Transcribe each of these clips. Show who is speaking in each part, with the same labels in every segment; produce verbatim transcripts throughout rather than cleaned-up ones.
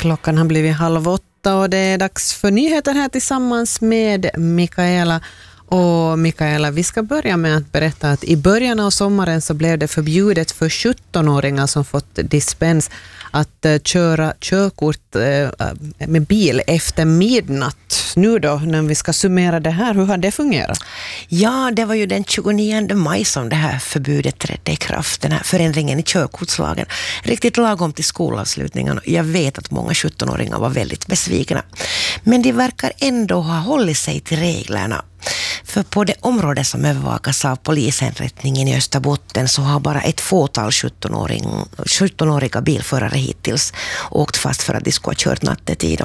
Speaker 1: Klockan har blivit halv åtta och det är dags för nyheter här tillsammans med Mikaela. Och Mikaela, vi ska börja med att berätta att i början av sommaren så blev det förbjudet för sjutton-åringar som fått dispens att uh, köra körkort uh, med bil efter midnatt. Nu då, när vi ska summera det här, hur har det fungerat?
Speaker 2: Ja, det var ju den tjugonionde maj som det här förbudet trädde i kraft, den här förändringen i körkortslagen. Riktigt lagom till skolavslutningen. Jag vet att många sjutton-åringar var väldigt besvikna. Men de verkar ändå ha hållit sig till reglerna. För på det område som övervakas av polisenrättningen i Österbotten så har bara ett fåtal sjutton-åriga bilförare hittills åkt fast för att de skulle ha kört nattetid.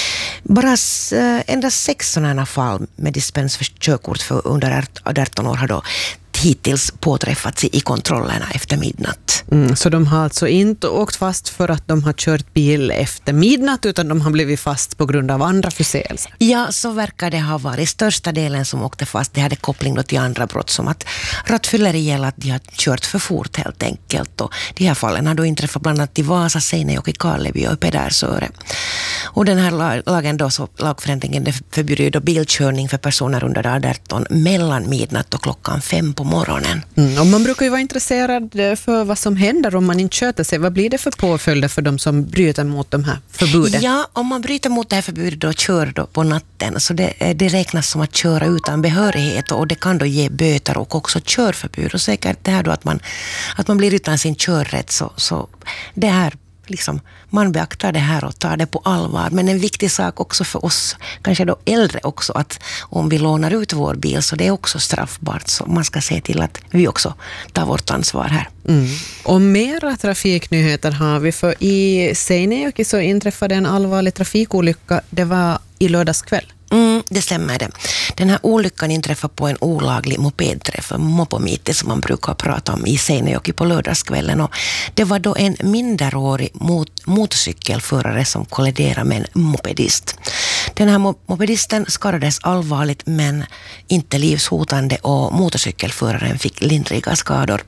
Speaker 2: Bara endast sex sådana fall med dispens för körkort för under arton år har då hittills påträffats i kontrollerna efter midnatt.
Speaker 1: Mm, så de har alltså inte åkt fast för att de har kört bil efter midnatt utan de har blivit fast på grund av andra förseelser?
Speaker 2: Ja, så verkar det ha varit. Största delen som åkte fast, det hade koppling då till andra brott som att rattfylleri eller att de har kört för fort helt enkelt. Och de här fallen har då inträffat bland annat i Vasa, Seinäjoki, Karleby och Pedersöre. Och den här lagen då, så lagförändringen, det förbjuder ju då bilkörning för personer under arton mellan midnatt och klockan fem på morgonen.
Speaker 1: Mm, och man brukar ju vara intresserad för vad som händer om man inte sköter sig. Vad blir det för påföljder för de som bryter mot de här förbuden?
Speaker 2: Ja, om man bryter mot det här förbudet då kör då på natten, så det, det räknas som att köra utan behörighet och det kan då ge böter och också körförbud. Och säkert det här då att man, att man blir utan sin körrätt, så, så det här liksom, man beaktar det här och tar det på allvar. Men en viktig sak också för oss, kanske då äldre också, att om vi lånar ut vår bil så det är också straffbart. Så man ska se till att vi också tar vårt ansvar här.
Speaker 1: Mm. Och mera trafiknyheter har vi, för i Seinäjoki så inträffade en allvarlig trafikolycka. Det var i lördagskväll.
Speaker 2: Mm, det stämmer det. Den här olyckan inträffade på en olaglig mopedträff, mopomite som man brukar prata om i Seinäjoki på lördagskvällen. Och det var då en minderårig mot, motorcykelförare som kolliderade med en mopedist. Den här mopedisten skadades allvarligt men inte livshotande och motorcykelföraren fick lindriga skador.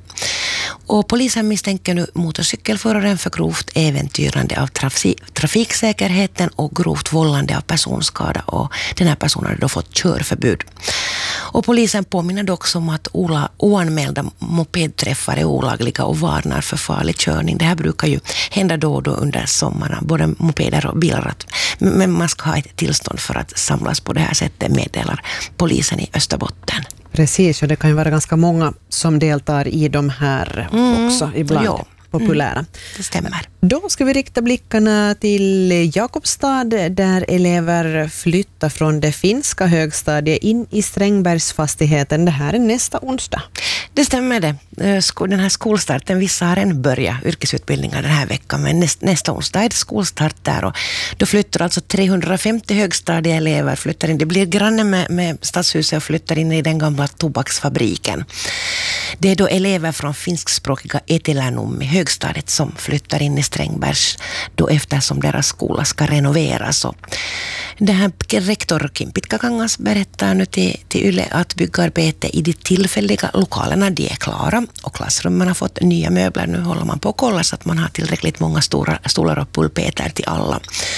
Speaker 2: Och polisen misstänker nu motorcykelföraren för grovt äventyrande av trafik, trafiksäkerheten och grovt vållande av personskada, och den här personen har då fått körförbud. Och polisen påminner också om att ola, oanmälda mopedträffar är olagliga och varnar för farlig körning. Det här brukar ju hända då och då under sommaren, både mopeder och bilar. Men man ska ha ett tillstånd för att samlas på det här sättet, meddelar polisen i Österbotten.
Speaker 1: Precis, och det kan ju vara ganska många som deltar i de här mm, också ibland. Ja. Populära. Mm,
Speaker 2: det stämmer.
Speaker 1: Då ska vi rikta blickarna till Jakobstad där elever flyttar från det finska högstadiet in i Strängbergsfastigheten. Det här är nästa onsdag.
Speaker 2: Det stämmer det. Den här skolstarten, vissa har än börjat yrkesutbildningar den här veckan, men näst, nästa onsdag är det skolstart där, och då flyttar alltså trehundrafemtio högstadieelever flyttar in. Det blir granne med, med stadshuset och flyttar in i den gamla tobaksfabriken. Det är då elever från finskspråkiga Etelänummi högstadiet som flyttar in i Strängbergs då eftersom deras skola ska renoveras. Och det här rektor Kim Pitkäkangas berättar nu till, till Yle att byggarbete i de tillfälliga lokalerna, de är klara och klassrummen har fått nya möbler. Nu håller man på att kolla så att man har tillräckligt många stora stolar och pulpeter till alla.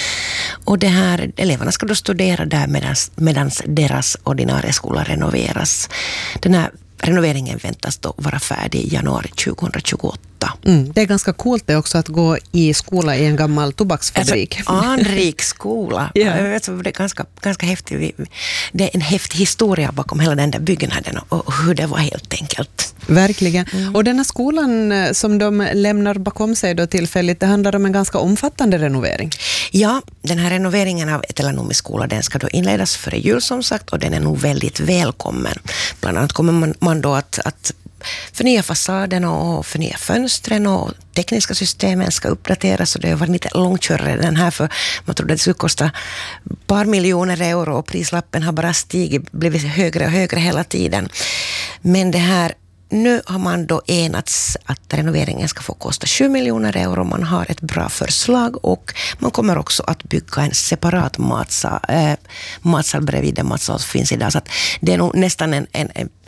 Speaker 2: Och det här, eleverna ska då studera där medan deras ordinarie skola renoveras. Den här renoveringen väntas då vara färdig i januari tjugohundratjugoåtta.
Speaker 1: Mm, det är ganska coolt det också att gå i skola i en gammal tobaksfabrik.
Speaker 2: Alltså, anrik skola. Yeah. Jag vet, det är ganska, ganska häftigt. Det är en häftig historia bakom hela den där byggnaden och hur det var helt enkelt.
Speaker 1: Verkligen.
Speaker 2: Mm.
Speaker 1: Och den här skolan som de lämnar bakom sig då tillfälligt, det handlar om en ganska omfattande renovering.
Speaker 2: Ja, den här renoveringen av Etelänummi skola, den ska då inledas före jul som sagt, och den är nog väldigt välkommen. Bland annat kommer man, man då att, att förnya fasaden och förnya fönstren, och tekniska systemen ska uppdateras, och det har varit lite långkörare den här, för man trodde att det skulle kosta ett par miljoner euro och prislappen har bara stigit, blivit högre och högre hela tiden. Men det här, nu har man då enats att renoveringen ska få kosta sju miljoner euro. Man har ett bra förslag och man kommer också att bygga en separat matsal, äh, matsal bredvid den matsal som finns idag. Så att det är nog nästan en, en, en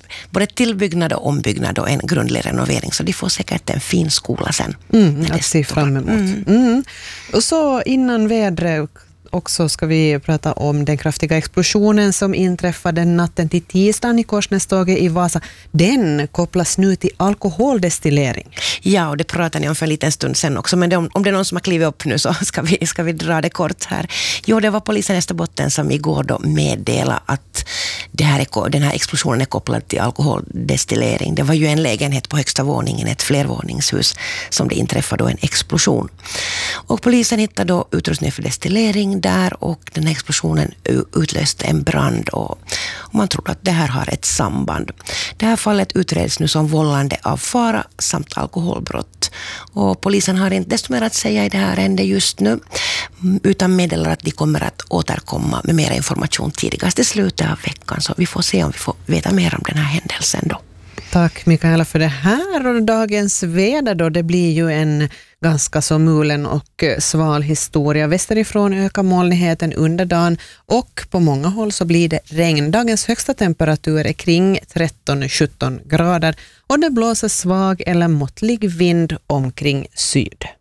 Speaker 2: både tillbyggnad och ombyggnad och en grundlig renovering. Så de får säkert en fin skola sen.
Speaker 1: Mm, att se fram emot. Mm. Mm. Och så innan vädret också ska vi prata om den kraftiga explosionen som inträffade natten till tisdagen i Korsnäståget i Vasa. Den kopplas nu till alkoholdestillering.
Speaker 2: Ja, och det pratar ni om för en liten stund sen också. Men det, om, om det är någon som har klivit upp nu så ska vi, ska vi dra det kort här. Jo, det var polisen i Österbotten som igår då meddelade att det här är, den här explosionen är kopplad till alkoholdestillering. Det var ju en lägenhet på högsta våningen, ett flervåningshus, som det inträffade då en explosion. Och polisen hittade då utrustning för destillering där och den här explosionen utlöste en brand och man tror att det här har ett samband. Det här fallet utreds nu som vållande av fara samt alkoholbrott. Och polisen har inte desto mer att säga i det här ärendet just nu utan meddelar att de kommer att återkomma med mer information tidigast i slutet av veckan. Så vi får se om vi får veta mer om den här händelsen då.
Speaker 1: Tack Mikaela för det här, och dagens väder då, det blir ju en ganska så mulen och sval historia. Västerifrån ökar molnigheten under dagen och på många håll så blir det regn. Dagens högsta temperatur är kring tretton till sjutton grader och det blåser svag eller måttlig vind omkring syd.